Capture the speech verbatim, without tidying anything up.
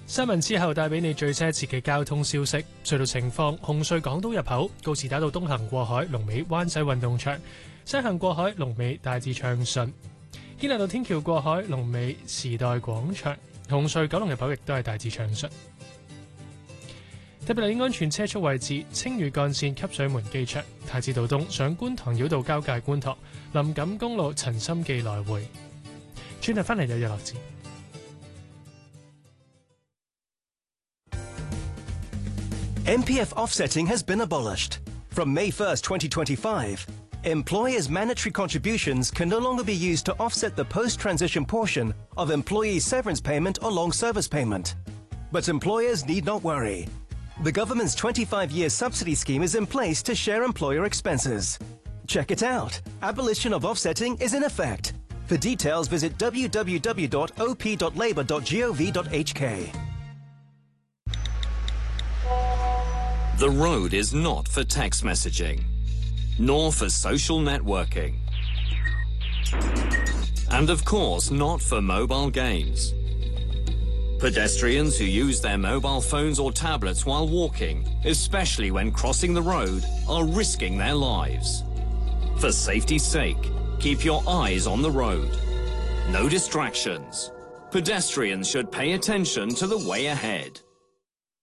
新聞之後帶俾你最奢侈嘅交通消息。隧道情況：紅隧港島入口告士打道東行過海，龍尾灣仔運動場；西行過海，龍尾大致暢順。堅拿道天橋過海，龍尾時代廣場。紅隧九龍入口亦都係大致暢順。特別留意安全車速位置：青嶼幹線汲水門機場、太子道東上觀塘繞道交界觀塘、林錦公路陳心記來回。轉頭翻嚟有日落字。 M P F offsetting has been abolished. From May first, twenty twenty-five, employers' mandatory contributions can no longer be used to offset the post-transition portion of employee severance payment or long service payment. But employers need not worry. The government's twenty-five year subsidy scheme is in place to share employer expenses. Check it out. Abolition of offsetting is in effect. For details, visit w w w dot o p dot labour dot gov dot h k. The road is not for text messaging, nor for social networking, and of course not for mobile games. Pedestrians who use their mobile phones or tablets while walking, especially when crossing the road, are risking their lives. For safety's sake, keep your eyes on the road. No distractions. Pedestrians should pay attention to the way ahead.